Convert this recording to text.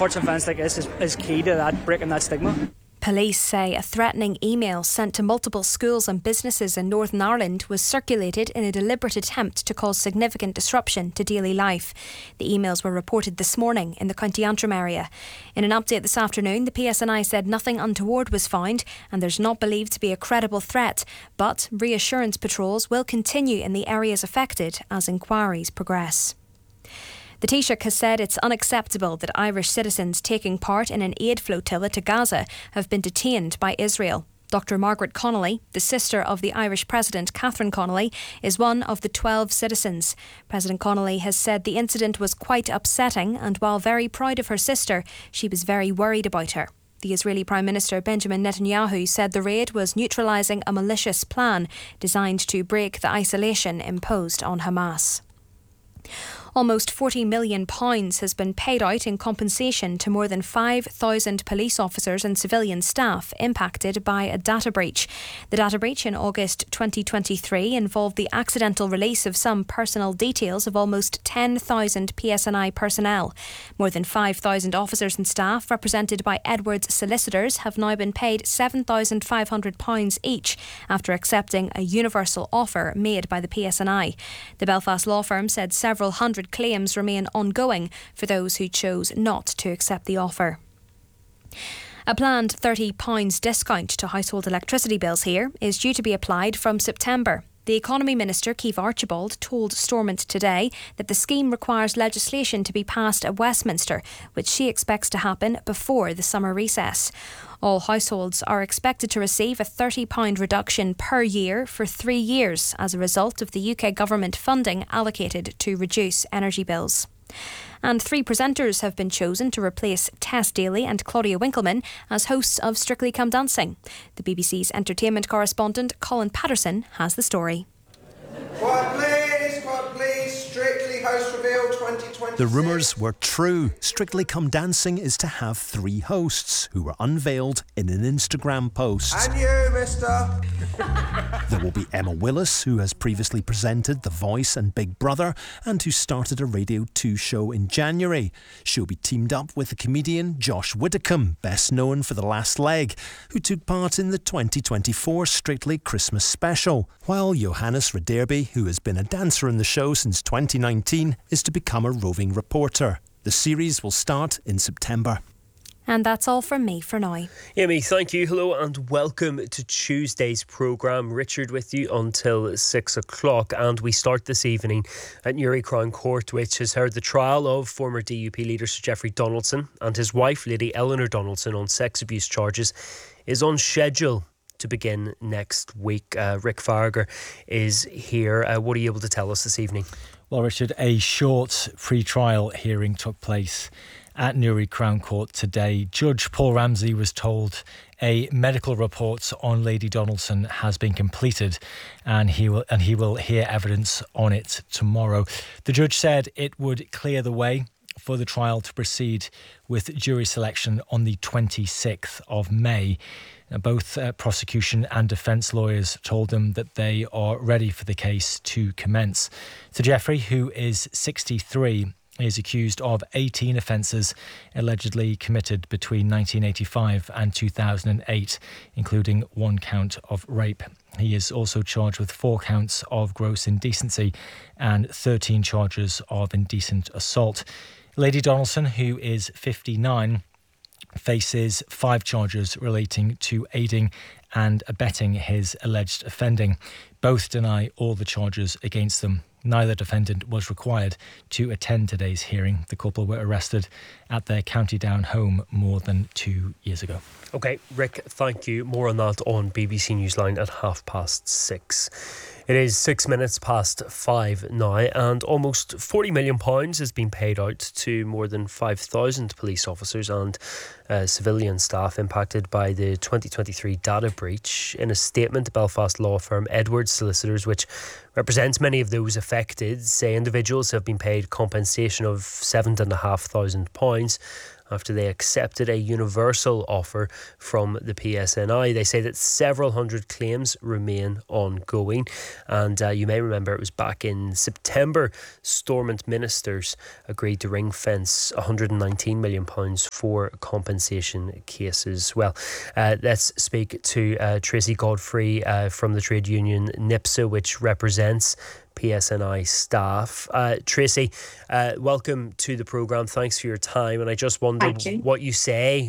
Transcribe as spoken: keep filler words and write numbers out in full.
unfortunate events like this is, is key to that, breaking that stigma. Police say a threatening email sent to multiple schools and businesses in Northern Ireland was circulated in a deliberate attempt to cause significant disruption to daily life. The emails were reported this morning in the County Antrim area. In an update this afternoon, the P S N I said nothing untoward was found and there's not believed to be a credible threat, but reassurance patrols will continue in the areas affected as inquiries progress. The Taoiseach has said it's unacceptable that Irish citizens taking part in an aid flotilla to Gaza have been detained by Israel. Doctor Margaret Connolly, the sister of the Irish President Catherine Connolly, is one of the twelve citizens. President Connolly has said the incident was quite upsetting and while very proud of her sister, she was very worried about her. The Israeli Prime Minister Benjamin Netanyahu said the raid was neutralising a malicious plan designed to break the isolation imposed on Hamas. Almost forty million pounds has been paid out in compensation to more than five thousand police officers and civilian staff impacted by a data breach. The data breach in August twenty twenty-three involved the accidental release of some personal details of almost ten thousand P S N I personnel. More than five thousand officers and staff, represented by Edwards solicitors, have now been paid seven thousand five hundred pounds each after accepting a universal offer made by the P S N I. The Belfast law firm said several hundred claims remain ongoing for those who chose not to accept the offer. A planned thirty pounds discount to household electricity bills here is due to be applied from September. The Economy Minister, Keith Archibald, told Stormont today that the scheme requires legislation to be passed at Westminster, which she expects to happen before the summer recess. All households are expected to receive a thirty pounds reduction per year for three years as a result of the U K government funding allocated to reduce energy bills. And three presenters have been chosen to replace Tess Daly and Claudia Winkleman as hosts of Strictly Come Dancing. The B B C's entertainment correspondent Colin Patterson has the story. Quiet please, quiet please, Strictly host reveal twenty twenty-six. The rumours were true. Strictly Come Dancing is to have three hosts who were unveiled in an Instagram post. And you, mister. There will be Emma Willis, who has previously presented The Voice and Big Brother and who started a Radio two show in January. She'll be teamed up with the comedian Josh Widdicombe, best known for The Last Leg, who took part in the twenty twenty-four Strictly Christmas special, while Johannes Rederby, who has been a dancer in the show since twenty nineteen, is to become a roving reporter. The series will start in September. And that's all from me for now. Amy, thank you. Hello and welcome to Tuesday's programme. Richard with you until six o'clock. And we start this evening at Newry Crown Court, which has heard the trial of former D U P leader Sir Geoffrey Donaldson and his wife, Lady Eleanor Donaldson, on sex abuse charges, is on schedule to begin next week. Uh, Rick Farragher is here. Uh, what are you able to tell us this evening? Well, Richard, a short pre-trial hearing took place at Newry Crown Court today. Judge Paul Ramsey was told a medical report on Lady Donaldson has been completed and he will and he will hear evidence on it tomorrow. The judge said it would clear the way for the trial to proceed with jury selection on the twenty-sixth of May. Now, both uh, prosecution and defence lawyers told them that they are ready for the case to commence. Sir Geoffrey, who is sixty-three, is accused of eighteen offences allegedly committed between nineteen eighty-five and two thousand eight, including one count of rape. He is also charged with four counts of gross indecency and thirteen charges of indecent assault. Lady Donaldson, who is fifty-nine, faces five charges relating to aiding and abetting his alleged offending. Both deny all the charges against them. Neither defendant was required to attend today's hearing. The couple were arrested at their County Down home more than two years ago. OK, Rick, thank you. More on that on B B C Newsline at half past six. It is six minutes past five now, and almost forty million pounds has been paid out to more than five thousand police officers and uh, civilian staff impacted by the twenty twenty-three data breach. In a statement, Belfast law firm Edwards Solicitors, which represents many of those affected, say individuals have been paid compensation of seven thousand five hundred pounds after they accepted a universal offer from the P S N I. They say that several hundred claims remain ongoing, and uh, you may remember it was back in September Stormont ministers agreed to ring fence one hundred nineteen million pounds for compensation cases. Well, uh, let's speak to uh, Tracy Godfrey uh, from the trade union NIPSA, which represents P S N I staff. Uh, Tracy, uh, welcome to the programme. Thanks for your time. And I just wondered what you say